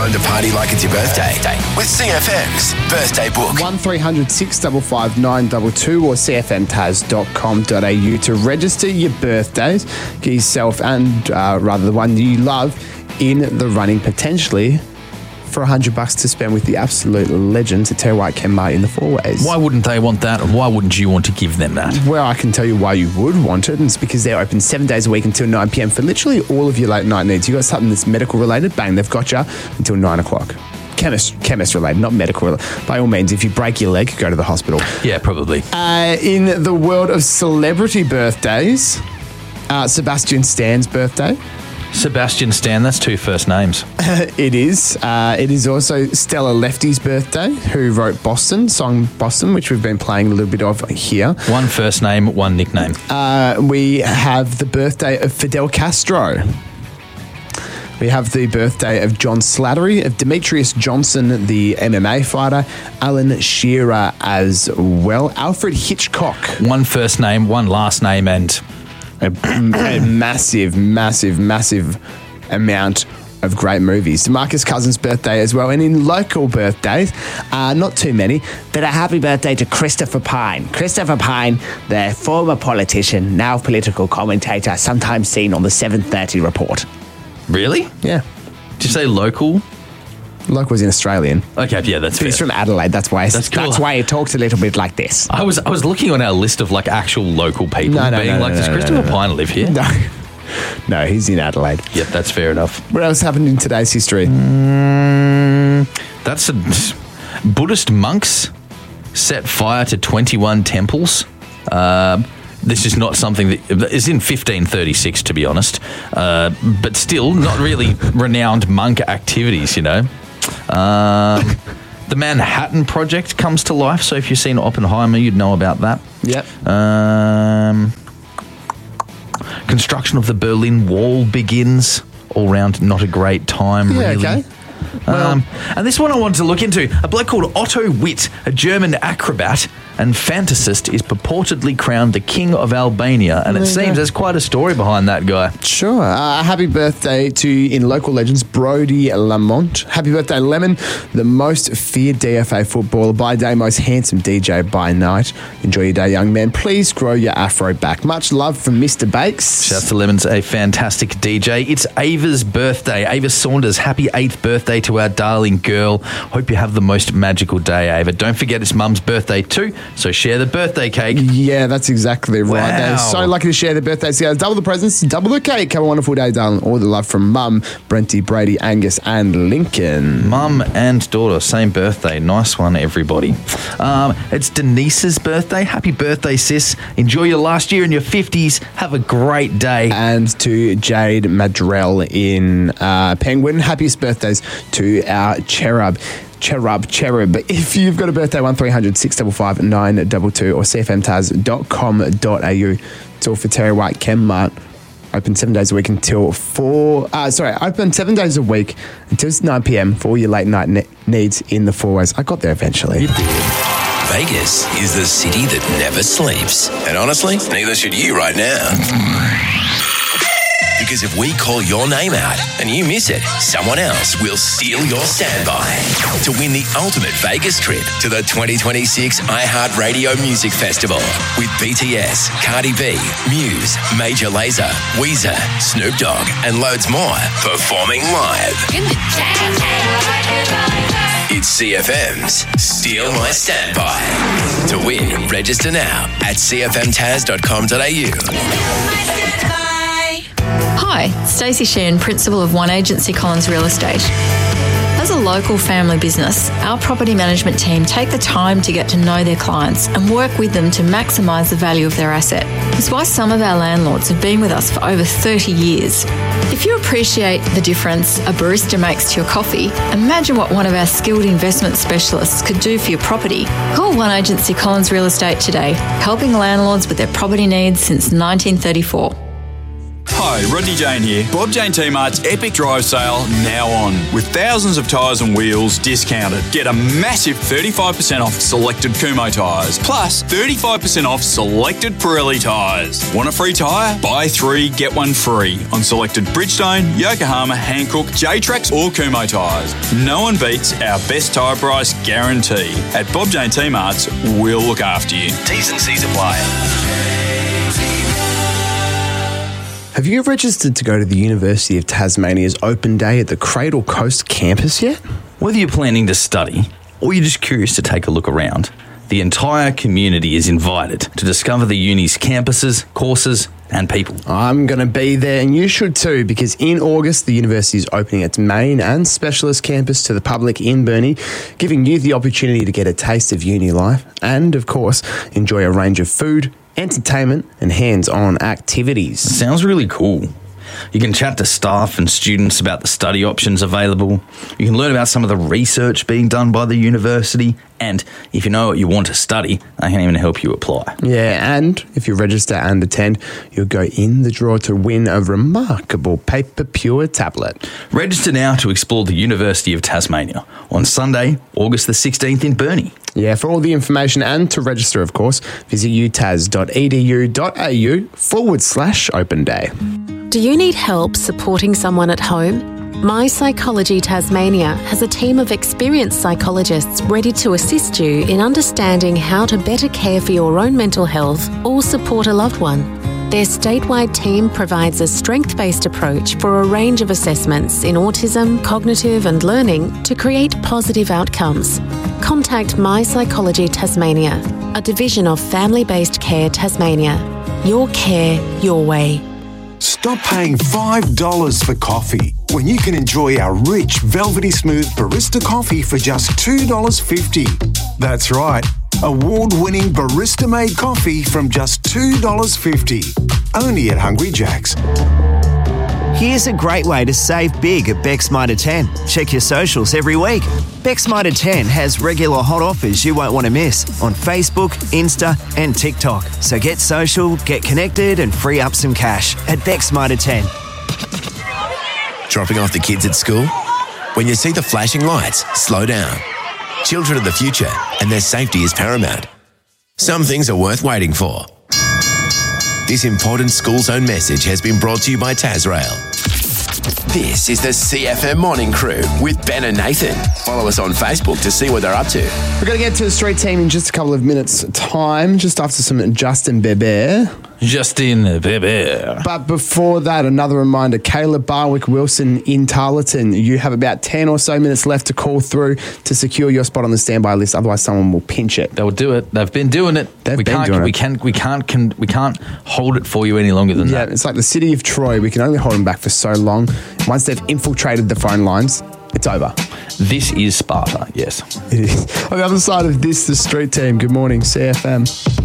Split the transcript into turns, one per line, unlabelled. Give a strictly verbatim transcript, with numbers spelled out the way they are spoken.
time to party like it's your birthday with C F M's Birthday Book.
one three hundred six five five nine two two or c f m taz dot com dot a u to register your birthdays. Get yourself and uh, rather the one you love in the running potentially for one hundred bucks to spend with the absolute legends at Terry White Kenmart in the Four Ways.
Why wouldn't they want that? And why wouldn't you want to give them that?
Well, I can tell you why you would want it, and it's because they're open seven days a week until nine p.m. for literally all of your late night needs. You got something that's medical related, bang, they've got you until nine o'clock. Chemist, chemist related, not medical related. By all means, if you break your leg, go to the hospital.
Yeah, probably.
Uh, in the world of celebrity birthdays, uh, Sebastian Stan's birthday.
Sebastian Stan, that's two first names.
It is. Uh, it is also Stella Lefty's birthday, who wrote Boston, song Boston, which we've been playing a little bit of here.
One first name, one nickname.
Uh, we have the birthday of Fidel Castro. We have the birthday of John Slattery, of Demetrius Johnson, the M M A fighter, Alan Shearer as well, Alfred Hitchcock.
One first name, one last name, and...
A, a massive, massive, massive amount of great movies. Demarcus Cousins' birthday as well. And in local birthdays, uh, not too many, but a happy birthday to Christopher Pine. Christopher Pine, the former politician, now political commentator, sometimes seen on the seven thirty report.
Really?
Yeah.
Did you say local?
Local was in Australian.
Okay, yeah, that's fair.
He's from Adelaide, that's why
That's cool.
that's why he talks a little bit like this.
I was I was looking on our list of like actual local people,
No, no,
being
no,
like,
no,
does
no,
Christopher
no, no.
Pine live here?
No. No, he's in Adelaide.
Yep, that's fair enough.
What else happened in today's history?
Mm, that's a Buddhist monks set fire to twenty-one temples. Uh, this is not something that is in fifteen thirty-six, to be honest, uh, but still not really renowned monk activities, you know. Um, the Manhattan Project comes to life, so if you've seen Oppenheimer, you'd know about that.
Yep.
Um, construction of the Berlin Wall begins. All round, not a great time,
Yeah,
really.
okay.
Um, and this one I wanted to look into. A bloke called Otto Witt, a German acrobat and fantasist, is purportedly crowned the King of Albania. And it
There you
seems
go.
there's quite a story behind that guy.
Sure. Uh, happy birthday to, in local legends, Brody Lamont. Happy birthday, Lemon, the most feared D F A footballer by day, most handsome D J by night. Enjoy your day, young man. Please grow your afro back. Much love from Mister Bakes.
Shouts to Lemon's a fantastic D J. It's Ava's birthday. Ava Saunders, happy eighth birthday to our darling girl. Hope you have the most magical day, Ava. Don't forget it's Mum's birthday too, so share the birthday cake.
Yeah, that's exactly right.
Wow.
They're so lucky to share their birthdays together. Double the presents, double the cake. Have a wonderful day, darling. All the love from Mum, Brenty, Brady, Angus, and Lincoln.
Mum and daughter, same birthday. Nice one, everybody. Um, it's Denise's birthday. Happy birthday, sis. Enjoy your last year in your fifties. Have a great day.
And to Jade Madrell in uh, Penguin, happiest birthdays to our cherub. Cherub, cherub. If you've got a birthday, one three hundred six five five nine two two or c f m taz dot com dot a u. It's all for Terry White Kenmart. Open seven days a week until four. Uh, sorry, open seven days a week until nine p.m. for all your late night ne- needs in the Four Ways. I got there eventually.
Vegas is the city that never sleeps. And honestly, neither should you right now. Because if we call your name out and you miss it, someone else will steal your standby to win the ultimate Vegas trip to the twenty twenty-six iHeartRadio Music Festival with B T S, Cardi B, Muse, Major Lazer, Weezer, Snoop Dogg, and loads more performing live. It's C F M's Steal My Standby. To win, register now at c f m taz dot com dot a u.
Hi, Stacey Sheehan, Principal of One Agency Collins Real Estate. As a local family business, our property management team take the time to get to know their clients and work with them to maximise the value of their asset. It's why some of our landlords have been with us for over thirty years. If you appreciate the difference a barista makes to your coffee, imagine what one of our skilled investment specialists could do for your property. Call One Agency Collins Real Estate today, helping landlords with their property needs since nineteen thirty-four.
Hi, Rodney Jane here. Bob Jane T-Mart's Epic Drive Sale now on, with thousands of tyres and wheels discounted. Get a massive thirty-five percent off selected Kumho tyres, plus thirty-five percent off selected Pirelli tyres. Want a free tyre? Buy three, get one free on selected Bridgestone, Yokohama, Hankook, J-Trax or Kumho tyres. No one beats our best tyre price guarantee. At Bob Jane T-Mart's, we'll look after you.
T's and C's apply.
Have you registered to go to the University of Tasmania's open day at the Cradle Coast campus yet?
Whether you're planning to study or you're just curious to take a look around, the entire community is invited to discover the uni's campuses, courses and people.
I'm going to be there and you should too, because in August the university is opening its main and specialist campus to the public in Burnie, giving you the opportunity to get a taste of uni life and, of course, enjoy a range of food, entertainment and hands-on activities.
Sounds really cool. You can chat to staff and students about the study options available. You can learn about some of the research being done by the university. And if you know what you want to study, they can even help you apply.
Yeah, and if you register and attend, you'll go in the draw to win a remarkable Paper Pure tablet.
Register now to explore the University of Tasmania on Sunday, August the sixteenth in Burnie.
Yeah, for all the information and to register, of course, visit utas.edu.au forward slash open day.
Do you need help supporting someone at home? My Psychology Tasmania has a team of experienced psychologists ready to assist you in understanding how to better care for your own mental health or support a loved one. Their statewide team provides a strength-based approach for a range of assessments in autism, cognitive and learning to create positive outcomes. Contact My Psychology Tasmania, a division of Family-Based Care Tasmania. Your care, your way.
Stop paying five dollars for coffee when you can enjoy our rich, velvety smooth barista coffee for just two dollars fifty. That's right, award-winning barista-made coffee from just two dollars fifty. Only at Hungry Jack's.
Here's a great way to save big at Beck's Mitre ten. Check your socials every week. Beck's Mitre ten has regular hot offers you won't want to miss on Facebook, Insta and TikTok. So get social, get connected and free up some cash at Beck's Mitre ten.
Dropping off the kids at school? When you see the flashing lights, slow down. Children are the future and their safety is paramount. Some things are worth waiting for. This important school zone message has been brought to you by Tasrail. This is the C F M Morning Crew with Ben and Nathan. Follow us on Facebook to see what they're up to.
We're going to get to the street team in just a couple of minutes' time, just after some Justin Bieber.
Justin Bieber.
But before that, another reminder, Caleb Barwick-Wilson in Tarleton. You have about ten or so minutes left to call through to secure your spot on the standby list. Otherwise, someone will pinch it.
They will do it. They've been doing it.
They've
we
been
can't,
doing
we
it.
Can, we can't. Can, we can't hold it for you any longer than
Yeah,
that.
it's like the city of Troy. We can only hold them back for so long. Once they've infiltrated the phone lines, it's over.
This is Sparta. Yes,
It is. On the other side of this, the street team. Good morning, C F M.